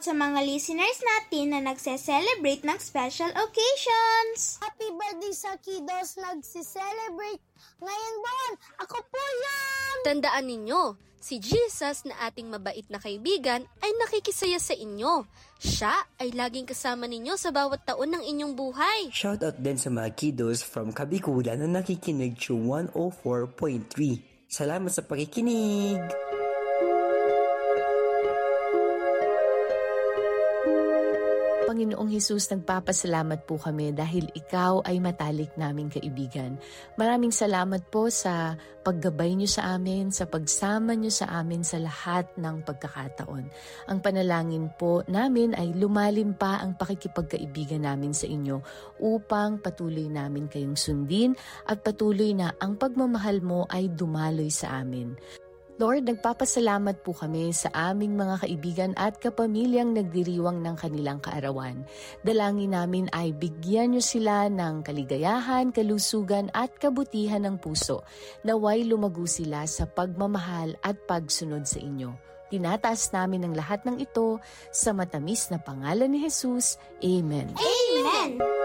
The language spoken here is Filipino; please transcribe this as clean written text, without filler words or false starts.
sa mga listeners natin na nagse-celebrate ng special occasions. Happy birthday sa kiddos nagse-celebrate ngayon buwan. Ako po yan! Tandaan ninyo, si Jesus na ating mabait na kaibigan ay nakikisaya sa inyo. Siya ay laging kasama ninyo sa bawat taon ng inyong buhay. Shoutout din sa mga kiddos from Kabikulan na nakikinig to 104.3. Salamat sa pakikinig! Panginoong Hesus, nagpapasalamat po kami dahil ikaw ay matalik naming kaibigan. Maraming salamat po sa paggabay niyo sa amin, sa pagsama niyo sa amin sa lahat ng pagkakataon. Ang panalangin po namin ay lumalim pa ang pakikipagkaibigan namin sa inyo upang patuloy namin kayong sundin at patuloy na ang pagmamahal mo ay dumaloy sa amin. Lord, nagpapasalamat po kami sa aming mga kaibigan at kapamilyang nagdiriwang ng kanilang kaarawan. Dalangin namin ay bigyan niyo sila ng kaligayahan, kalusugan at kabutihan ng puso. Naway lumago sila sa pagmamahal at pagsunod sa inyo. Tinataas namin ang lahat ng ito sa matamis na pangalan ni Jesus. Amen. Amen!